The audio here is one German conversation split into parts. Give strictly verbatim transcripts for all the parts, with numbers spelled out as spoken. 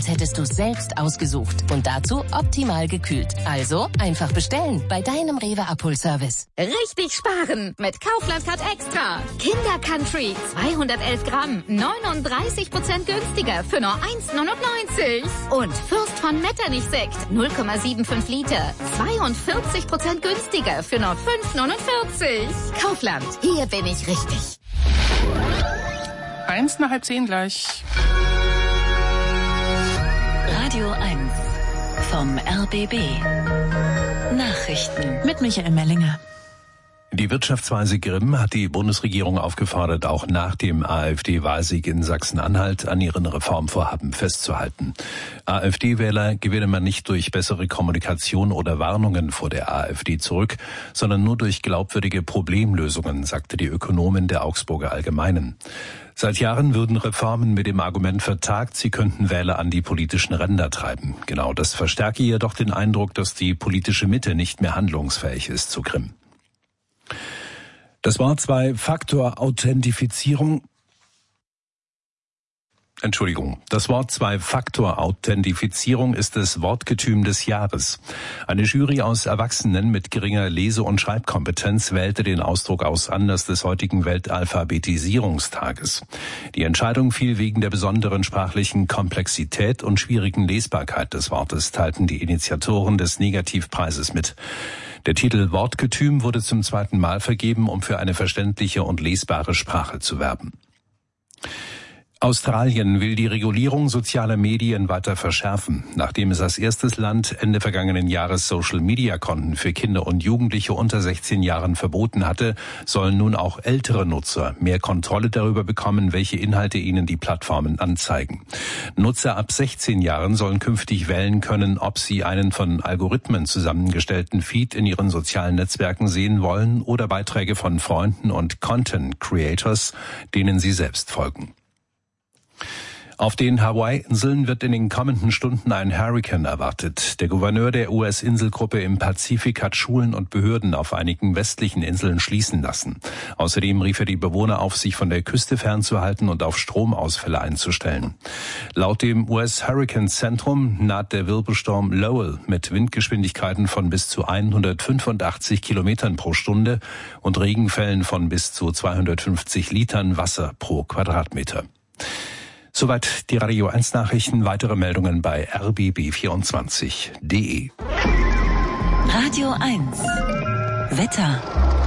als hättest du es selbst ausgesucht. Und dazu optimal gekühlt. Also einfach bestellen bei deinem Rewe Abholservice. Richtig sparen mit Kaufland Card Extra. Kinder Country zweihundertelf Gramm, neununddreißig Prozent günstiger für nur eins neunundneunzig. Und Fürst von Metternich Sekt null Komma fünfundsiebzig Liter, zweiundvierzig Prozent günstiger für nur fünf neunundvierzig. Kaufland, hier bin ich richtig. Eins nach halb zehn gleich. Radio eins vom R B B. Nachrichten mit Michael Mellinger. Die Wirtschaftsweise Grimm hat die Bundesregierung aufgefordert, auch nach dem AfD-Wahlsieg in Sachsen-Anhalt an ihren Reformvorhaben festzuhalten. AfD-Wähler gewinne man nicht durch bessere Kommunikation oder Warnungen vor der AfD zurück, sondern nur durch glaubwürdige Problemlösungen, sagte die Ökonomin der Augsburger Allgemeinen. Seit Jahren würden Reformen mit dem Argument vertagt, sie könnten Wähler an die politischen Ränder treiben. Genau das verstärke jedoch den Eindruck, dass die politische Mitte nicht mehr handlungsfähig ist zu Grimm. Das Wort Zwei-Faktor-Authentifizierung Entschuldigung, das Wort Zwei-Faktor-Authentifizierung ist das Wortgetüm des Jahres. Eine Jury aus Erwachsenen mit geringer Lese- und Schreibkompetenz wählte den Ausdruck aus Anlass des heutigen Weltalphabetisierungstages. Die Entscheidung fiel wegen der besonderen sprachlichen Komplexität und schwierigen Lesbarkeit des Wortes, teilten die Initiatoren des Negativpreises mit. Der Titel Wortgetüm wurde zum zweiten Mal vergeben, um für eine verständliche und lesbare Sprache zu werben. Australien will die Regulierung sozialer Medien weiter verschärfen. Nachdem es als erstes Land Ende vergangenen Jahres Social-Media-Konten für Kinder und Jugendliche unter sechzehn Jahren verboten hatte, sollen nun auch ältere Nutzer mehr Kontrolle darüber bekommen, welche Inhalte ihnen die Plattformen anzeigen. Nutzer ab sechzehn Jahren sollen künftig wählen können, ob sie einen von Algorithmen zusammengestellten Feed in ihren sozialen Netzwerken sehen wollen oder Beiträge von Freunden und Content-Creators, denen sie selbst folgen. Auf den Hawaii-Inseln wird in den kommenden Stunden ein Hurrikan erwartet. Der Gouverneur der U S-Inselgruppe im Pazifik hat Schulen und Behörden auf einigen westlichen Inseln schließen lassen. Außerdem rief er die Bewohner auf, sich von der Küste fernzuhalten und auf Stromausfälle einzustellen. Laut dem U S-Hurrikan-Zentrum naht der Wirbelsturm Lowell mit Windgeschwindigkeiten von bis zu hundertfünfundachtzig Kilometern pro Stunde und Regenfällen von bis zu zweihundertfünfzig Litern Wasser pro Quadratmeter. Soweit die Radio eins Nachrichten. Weitere Meldungen bei r b b vierundzwanzig punkt d e. Radio eins Wetter.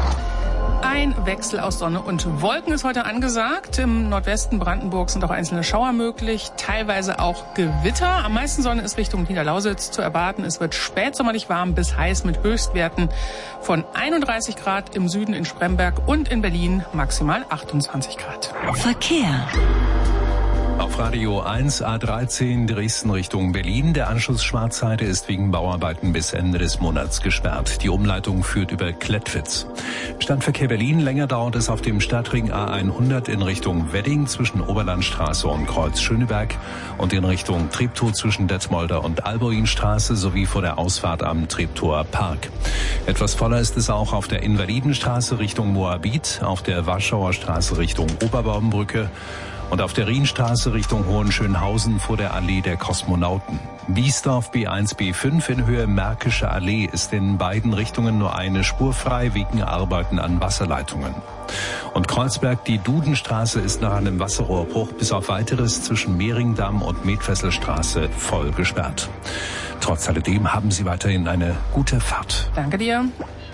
Ein Wechsel aus Sonne und Wolken ist heute angesagt. Im Nordwesten Brandenburgs sind auch einzelne Schauer möglich, teilweise auch Gewitter. Am meisten Sonne ist Richtung Niederlausitz zu erwarten. Es wird spätsommerlich warm bis heiß mit Höchstwerten von einunddreißig Grad im Süden in Spremberg und in Berlin maximal achtundzwanzig Grad. Verkehr. Auf Radio eins A dreizehn Dresden Richtung Berlin. Der Anschluss Schwarzheide ist wegen Bauarbeiten bis Ende des Monats gesperrt. Die Umleitung führt über Klettwitz. Stadtverkehr Berlin. Länger dauert es auf dem Stadtring A hundert in Richtung Wedding zwischen Oberlandstraße und Kreuz Schöneberg und in Richtung Treptow zwischen Detmolder und Alboinstraße sowie vor der Ausfahrt am Treptower Park. Etwas voller ist es auch auf der Invalidenstraße Richtung Moabit, auf der Warschauer Straße Richtung Oberbaumbrücke und auf der Rienstraße Richtung Hohenschönhausen vor der Allee der Kosmonauten. Biesdorf B eins B fünf in Höhe Märkische Allee ist in beiden Richtungen nur eine Spur frei wegen Arbeiten an Wasserleitungen. Und Kreuzberg, die Dudenstraße ist nach einem Wasserrohrbruch bis auf Weiteres zwischen Mehringdamm und Medfesselstraße voll gesperrt. Trotz alledem haben Sie weiterhin eine gute Fahrt. Danke dir.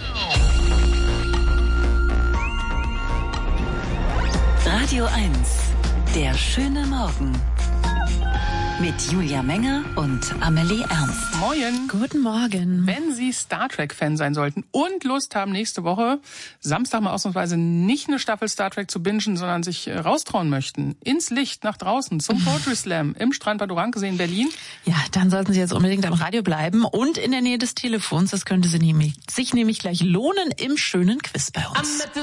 Radio eins. Der schöne Morgen. Mit Julia Menger und Amelie Ernst. Moin. Guten Morgen. Wenn Sie Star Trek-Fan sein sollten und Lust haben, nächste Woche Samstag mal ausnahmsweise nicht eine Staffel Star Trek zu bingen, sondern sich äh, raustrauen möchten, ins Licht, nach draußen, zum Poetry Slam im Strandbad Orangesee in Berlin. Ja, dann sollten Sie jetzt unbedingt am Radio bleiben und in der Nähe des Telefons. Das könnte Sie nämlich, sich nämlich gleich lohnen im schönen Quiz bei uns.